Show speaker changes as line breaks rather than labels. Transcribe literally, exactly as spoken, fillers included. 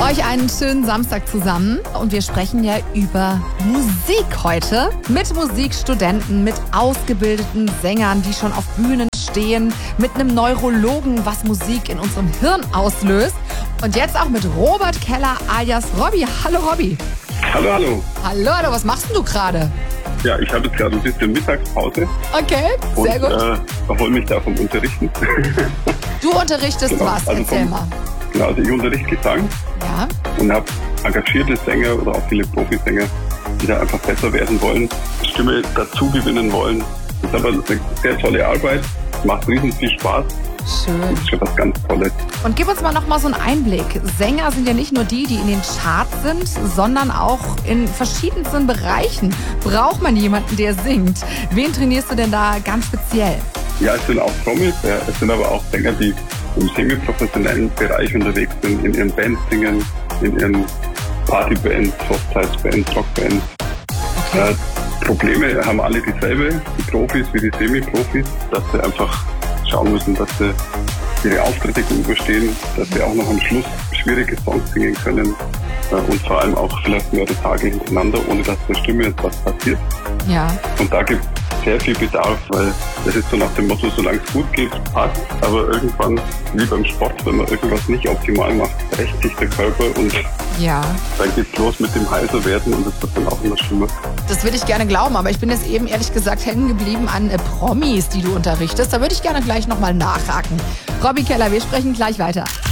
Euch einen schönen Samstag zusammen und wir sprechen ja über Musik heute. Mit Musikstudenten, mit ausgebildeten Sängern, die schon auf Bühnen stehen, mit einem Neurologen, was Musik in unserem Hirn auslöst. Und jetzt auch mit Robert Keller alias Robby. Hallo Robby.
Hallo, hallo.
Hallo, hallo, was machst denn du gerade?
Ja, ich habe jetzt gerade ein bisschen Mittagspause.
Okay, sehr
und,
gut.
äh, erhole mich da vom Unterrichten.
Du unterrichtest
genau,
was?
also
Erzähl
vom,
mal.
Genau, also ich unterrichte Gesang
Ja.
und habe engagierte Sänger oder auch viele Profisänger, die da einfach besser werden wollen, Stimme dazu gewinnen wollen. Das ist aber eine sehr tolle Arbeit, macht riesen viel Spaß.
Schön.
Das ist schon was ganz Tolles.
Und gib uns mal noch mal so einen Einblick. Sänger sind ja nicht nur die, die in den Charts sind, sondern auch in verschiedensten Bereichen. Braucht man jemanden, der singt? Wen trainierst du denn da ganz speziell?
Ja, es sind auch Promis, ja, es sind aber auch Sänger, die im semi-professionellen Bereich unterwegs sind, in ihren Bands singen, in ihren Partybands, Hochzeitsbands, Rockbands.
Okay.
Äh, Probleme haben alle dieselbe, die Profis wie die Semi-Profis, dass sie einfach schauen müssen, dass sie ihre Auftritte gut überstehen, dass sie auch noch am Schluss schwierige Songs singen können äh, und vor allem auch vielleicht mehrere Tage hintereinander, ohne dass der Stimme jetzt was passiert.
Ja.
Und da gibt es sehr viel Bedarf, weil das ist so nach dem Motto, solange es gut geht, passt, aber irgendwann, wie beim Sport, wenn man irgendwas nicht optimal macht, rächt sich der Körper und
Ja.
dann geht's los mit dem heiser werden und das wird dann auch immer schlimmer.
Das würde ich gerne glauben, aber ich bin jetzt eben ehrlich gesagt hängen geblieben an äh, Promis, die du unterrichtest. Da würde ich gerne gleich nochmal nachhaken. Robby Keller, wir sprechen gleich weiter.